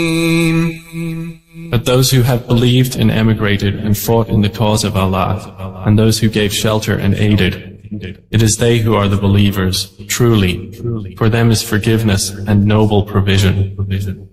But those who have believed and emigrated and fought in the cause of Allah, and those who gave shelter and aided, it is they who are the believers, truly. For them is forgiveness and noble provision.